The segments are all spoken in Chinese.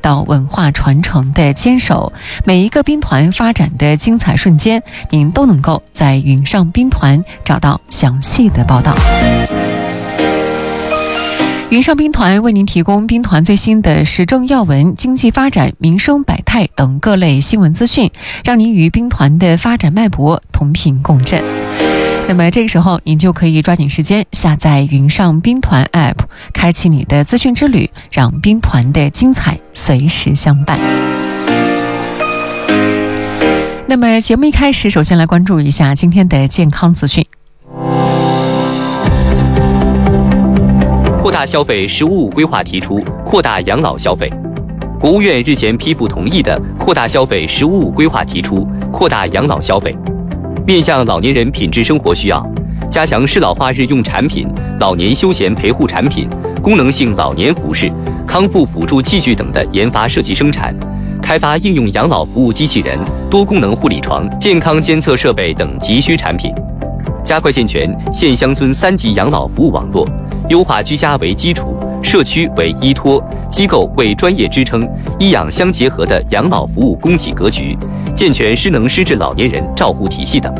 到文化传承的坚守，每一个兵团发展的精彩瞬间，您都能够在云上兵团找到详细的报道。云上兵团为您提供兵团最新的时政要闻、经济发展、民生百态等各类新闻资讯，让您与兵团的发展脉搏同频共振。那么这个时候，您就可以抓紧时间下载云上兵团 App， 开启你的资讯之旅，让兵团的精彩随时相伴。那么节目一开始，首先来关注一下今天的健康资讯。 扩大消费15规划提出扩大养老消费。国务院日前批复同意的扩大消费15规划提出扩大养老消费，面向老年人品质生活需要，加强适老化日用产品、老年休闲陪护产品、功能性老年服饰、康复辅助器具等的研发设计生产，开发应用养老服务机器人、多功能护理床、健康监测设备等急需产品，加快健全县乡村3级养老服务网络，优化居家为基础、社区为依托、机构为专业支撑、医养相结合的养老服务供给格局，健全失能失智老年人照护体系等。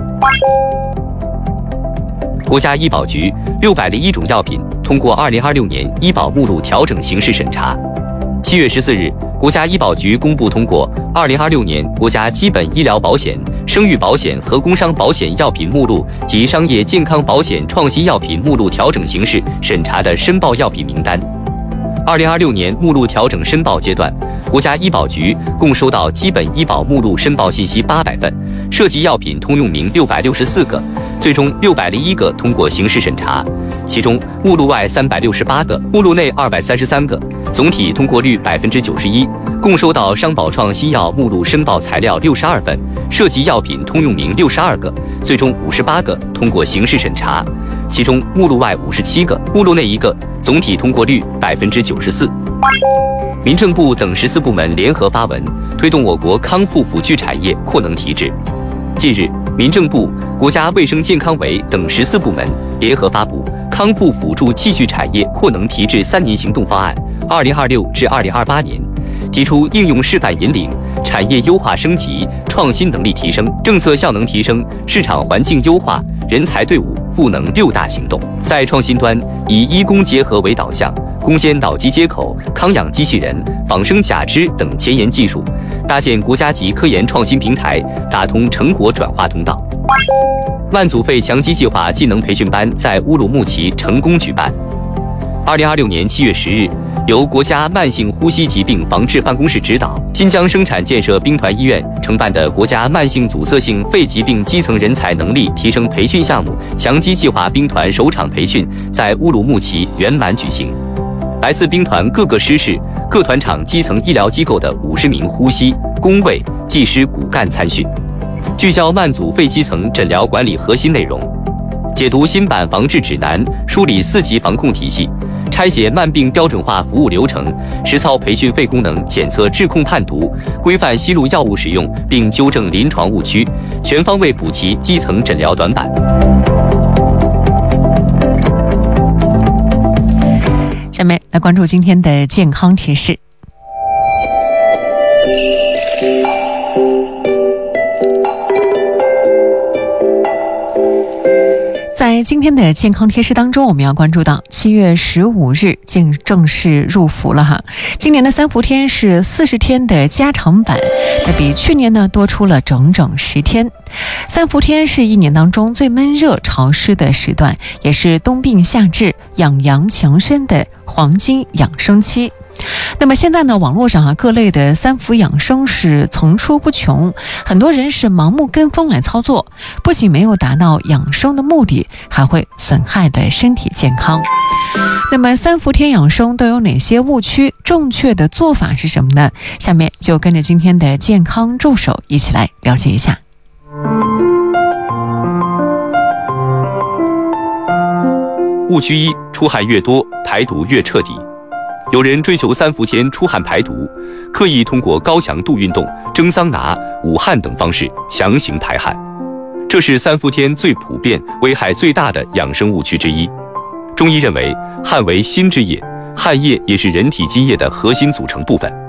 国家医保局601种药品通过2026年医保目录调整形式审查。7月14日，国家医保局公布通过2026年国家基本医疗保险、生育保险和工伤保险药品目录及商业健康保险创新药品目录调整形式审查的申报药品名单。2026年目录调整申报阶段，国家医保局共收到基本医保目录申报信息800份，涉及药品通用名664个，最终601个通过形式审查，其中目录外368个，目录内233个，总体通过率91%。共收到商保创新药目录申报材料62份，涉及药品通用名62个，最终58个通过形式审查，其中目录外57个，目录内1个，总体通过率94%。民政部等14部门联合发文，推动我国康复辅具产业扩能提质。近日，民政部、国家卫生健康委等14部门联合发布康复辅助器具产业扩能提质3年行动方案，2026至2028年，提出应用示范引领、产业优化升级、创新能力提升、政策效能提升、市场环境优化、人才队伍赋能6大行动。在创新端，以医工结合为导向，攻坚脑机接口、康养机器人、仿生假肢等前沿技术，搭建国家级科研创新平台，打通成果转化通道。万祖肺强基计划技能培训班在乌鲁木齐成功举办。2026年7月10日，由国家慢性呼吸疾病防治办公室指导，新疆生产建设兵团医院承办的国家慢性阻塞性肺疾病基层人才能力提升培训项目强基计划兵团首场培训在乌鲁木齐圆满举行。来自兵团各个师室、各团场基层医疗机构的50名呼吸、工卫、技师骨干参训，聚焦慢阻肺基层诊疗管理核心内容，解读新版防治指南，梳理4级防控体系，拆解慢病标准化服务流程，实操培训肺功能检测治控判读，规范吸入药物使用并纠正临床误区，全方位补齐基层诊疗短板。 下面来关注今天的健康提示。在今天的健康贴士当中，我们要关注到7月15日正式入伏了哈。今年的3伏天是40天的加长版，那比去年呢多出了整整10天。3伏天是一年当中最闷热潮湿的时段，也是冬病夏治、养阳强身的黄金养生期。那么现在呢，网络上各类的3伏养生是层出不穷，很多人是盲目跟风来操作，不仅没有达到养生的目的，还会损害的身体健康。那么3伏天养生都有哪些误区？正确的做法是什么呢？下面就跟着今天的健康助手一起来了解一下。 误区1：出汗越多，排毒越彻底。有人追求3伏天出汗排毒，刻意通过高强度运动、蒸桑拿、捂汗等方式强行排汗，这是3伏天最普遍、危害最大的养生误区之一。中医认为，汗为心之液，汗液也是人体津液的核心组成部分。